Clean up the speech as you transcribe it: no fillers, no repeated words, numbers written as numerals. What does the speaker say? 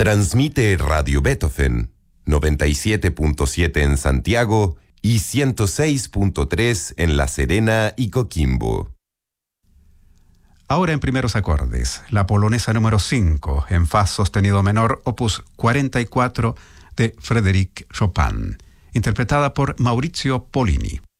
Transmite Radio Beethoven, 97.7 en Santiago y 106.3 en La Serena y Coquimbo. Ahora en primeros acordes, la polonesa número 5, en fa sostenido menor, opus 44 de Frédéric Chopin, interpretada por Maurizio Pollini.